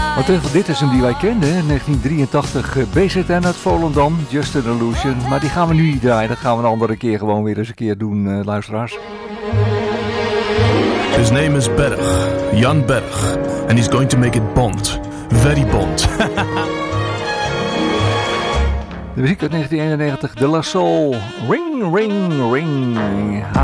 Want dit is hem die wij kenden, 1983 BZN uit Volendam, Just an Illusion. Maar die gaan we nu niet draaien, dat gaan we een andere keer gewoon weer eens een keer doen, luisteraars. His name is Berg, Jan Berg, and he's going to make it Bond, very Bond. De muziek uit 1991, De La Soul, Ring, Ring, Ring.